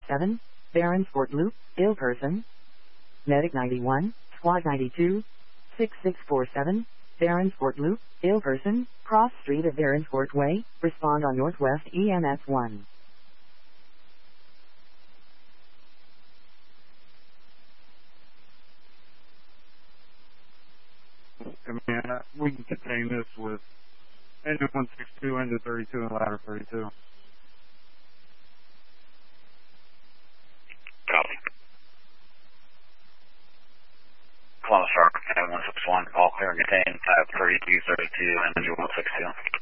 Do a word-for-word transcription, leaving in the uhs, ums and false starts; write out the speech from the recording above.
seven, Baronsport Loop, ill person. Medic ninety-one, Squad ninety-two, six six four seven, Baronsport Loop, ill person, cross street at Baronsport Way, respond on Northwest E M S one. Command, uh, we can contain this with engine one sixty-two, engine thirty-two, and ladder thirty-two. Copy. Columbus Rock, one six one, all clear and contain, type thirty-two thirty-two, engine one sixty-two.